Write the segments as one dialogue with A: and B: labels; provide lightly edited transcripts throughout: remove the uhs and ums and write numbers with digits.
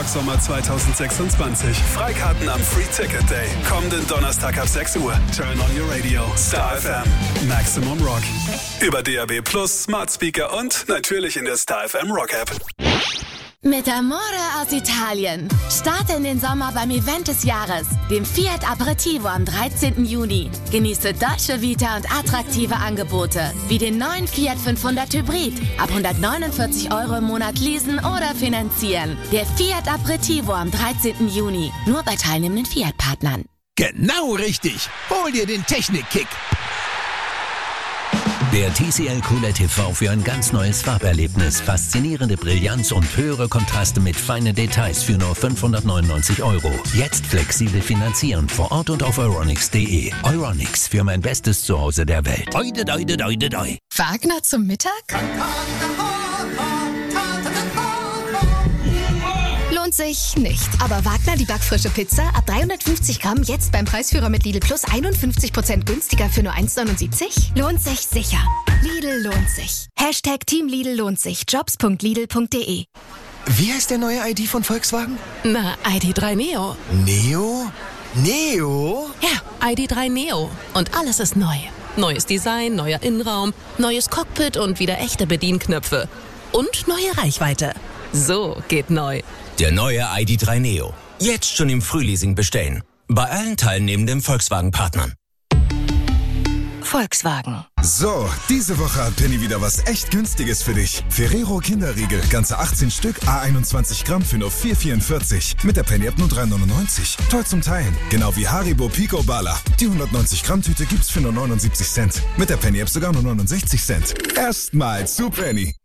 A: Rock Sommer 2026. Freikarten am Free Ticket Day. Kommenden Donnerstag ab 6 Uhr. Turn on your radio. Star FM. Maximum Rock. Über DAB+, Smart Speaker und natürlich in der Star FM Rock App.
B: Mit Amore aus Italien. Starte in den Sommer beim Event des Jahres, dem Fiat Aperitivo am 13. Juni. Genieße Dolce Vita und attraktive Angebote, wie den neuen Fiat 500 Hybrid. Ab 149 € im Monat leasen oder finanzieren. Der Fiat Aperitivo am 13. Juni. Nur bei teilnehmenden Fiat-Partnern.
C: Genau richtig. Hol dir den Technik-Kick.
D: Der TCL QLED TV für ein ganz neues Farberlebnis, faszinierende Brillanz und höhere Kontraste mit feinen Details für nur 599 €. Jetzt flexibel finanzieren vor Ort und auf euronics.de. Euronics, für mein bestes Zuhause der Welt. Oide, doide, doide, doi.
E: Wagner zum Mittag? Lohnt sich nicht. Aber Wagner, die backfrische Pizza, ab 350 Gramm, jetzt beim Preisführer mit Lidl Plus 51% günstiger für nur 1,79? Lohnt sich sicher. Lidl lohnt sich. Hashtag Team Lidl lohnt sich. Jobs.lidl.de.
C: Wie heißt der neue ID von Volkswagen?
F: Na, ID.3 Neo.
C: Neo? Neo?
F: Ja, ID.3 Neo. Und alles ist neu. Neues Design, neuer Innenraum, neues Cockpit und wieder echte Bedienknöpfe. Und neue Reichweite. So geht neu.
G: Der neue ID.3 Neo. Jetzt schon im Frühleasing bestellen. Bei allen teilnehmenden Volkswagen-Partnern.
E: Volkswagen.
H: So, diese Woche hat Penny wieder was echt Günstiges für dich. Ferrero Kinderriegel, ganze 18 Stück, A21 Gramm für nur 4,44. Mit der Penny App nur 3,99. Toll zum Teilen. Genau wie Haribo Pico Bala. Die 190 Gramm Tüte gibt's für nur 79 Cent. Mit der Penny App sogar nur 69 Cent. Erstmal zu Penny.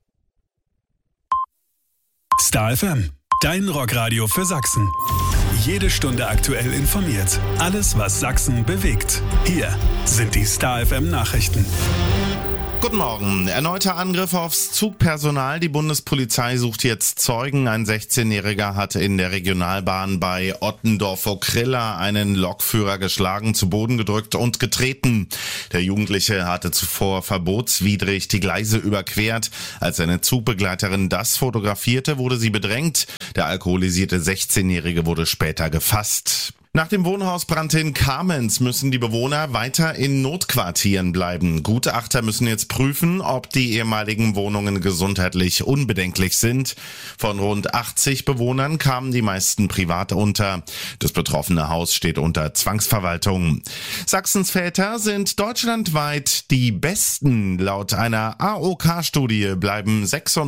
A: Star FM. Dein Rockradio für Sachsen. Jede Stunde aktuell informiert. Alles, was Sachsen bewegt. Hier sind die Star FM Nachrichten.
I: Guten Morgen. Erneuter Angriff aufs Zugpersonal. Die Bundespolizei sucht jetzt Zeugen. Ein 16-Jähriger hat in der Regionalbahn bei Ottendorf-Okrilla einen Lokführer geschlagen, zu Boden gedrückt und getreten. Der Jugendliche hatte zuvor verbotswidrig die Gleise überquert. Als seine Zugbegleiterin das fotografierte, wurde sie bedrängt. Der alkoholisierte 16-Jährige wurde später gefasst. Nach dem Wohnhausbrand in Kamenz müssen die Bewohner weiter in Notquartieren bleiben. Gutachter müssen jetzt prüfen, ob die ehemaligen Wohnungen gesundheitlich unbedenklich sind. Von rund 80 Bewohnern kamen die meisten privat unter. Das betroffene Haus steht unter Zwangsverwaltung. Sachsens Väter sind deutschlandweit die Besten. Laut einer AOK-Studie bleiben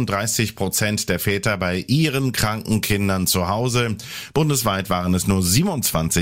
I: 36% der Väter bei ihren kranken Kindern zu Hause. Bundesweit waren es nur 27%,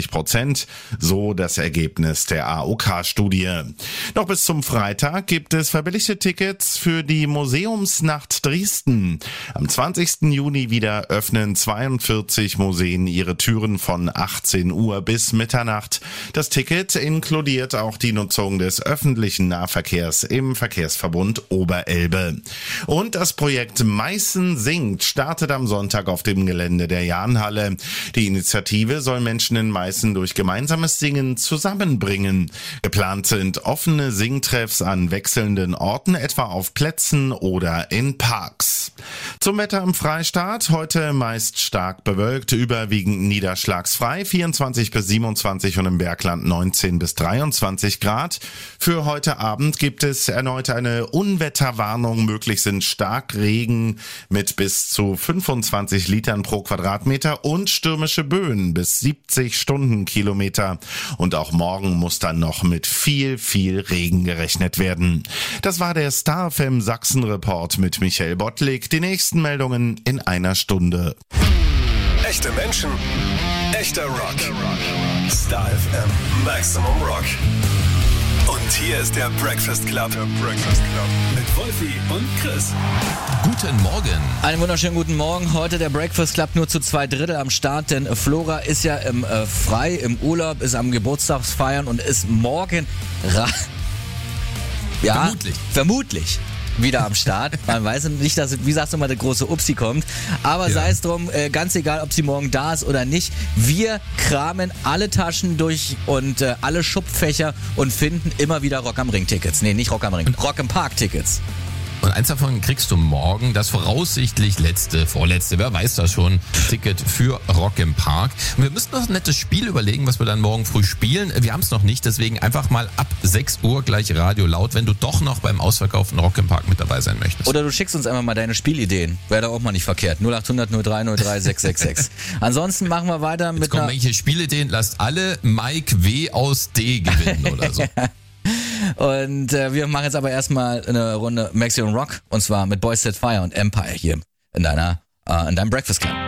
I: so das Ergebnis der AOK-Studie. Noch bis zum Freitag gibt es verbilligte Tickets für die Museumsnacht Dresden. Am 20. Juni wieder öffnen 42 Museen ihre Türen von 18 Uhr bis Mitternacht. Das Ticket inkludiert auch die Nutzung des öffentlichen Nahverkehrs im Verkehrsverbund Oberelbe. Und das Projekt Meißen singt startet am Sonntag auf dem Gelände der Jahnhalle. Die Initiative soll Menschen in Meißen durch gemeinsames Singen zusammenbringen. Geplant sind offene Singtreffs an wechselnden Orten, etwa auf Plätzen oder in Parks. Zum Wetter im Freistaat. Heute meist stark bewölkt, überwiegend niederschlagsfrei, 24 bis 27 und im Bergland 19 bis 23 Grad. Für heute Abend gibt es erneut eine Unwetterwarnung. Möglich sind Starkregen mit bis zu 25 Litern pro Quadratmeter und stürmische Böen bis 70 Stundenkilometer. Und auch morgen muss dann noch mit viel Regen gerechnet werden. Das war der Star FM Sachsen Report mit Michael Bottlik. Die nächsten Meldungen in einer Stunde.
A: Echte Menschen, echter Rock. Star FM Maximum Rock. Und hier ist der Breakfast Club. Mit Wolfi und Chris.
C: Guten Morgen.
J: Einen wunderschönen guten Morgen. Heute der Breakfast Club nur zu 2/3 am Start, denn Flora ist ja frei im Urlaub, ist am Geburtstagsfeiern und ist morgen vermutlich wieder am Start. Man weiß nicht, wie sagst du mal, der große Upsi kommt. Aber sei es drum, ganz egal, ob sie morgen da ist oder nicht. Wir kramen alle Taschen durch und alle Schubfächer und finden immer wieder Rock am Ring Tickets. Nee, nicht Rock am Ring, Rock im Park Tickets.
K: Und eins davon kriegst du morgen, das voraussichtlich vorletzte, wer weiß das schon, Ticket für Rock im Park. Und wir müssen noch ein nettes Spiel überlegen, was wir dann morgen früh spielen. Wir haben es noch nicht, deswegen einfach mal ab 6 Uhr gleich Radio laut, wenn du doch noch beim ausverkauften Rock im Park mit dabei sein möchtest.
J: Oder du schickst uns einfach mal deine Spielideen. Wäre da auch mal nicht verkehrt. 0800 03 03 666. Ansonsten machen wir weiter mit
K: kommen welche Spielideen? Lasst alle Mike W. aus D gewinnen oder so.
J: Und wir machen jetzt aber erstmal eine Runde Maximum Rock und zwar mit Boys Set Fire und Empire hier in deinem Breakfast Club.